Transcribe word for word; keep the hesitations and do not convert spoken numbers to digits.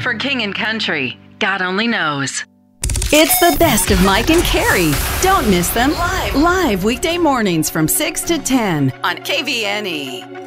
For King and Country, God only knows. It's the best of Mike and Carrie. Don't miss them live, live weekday mornings from six to ten on K V N E.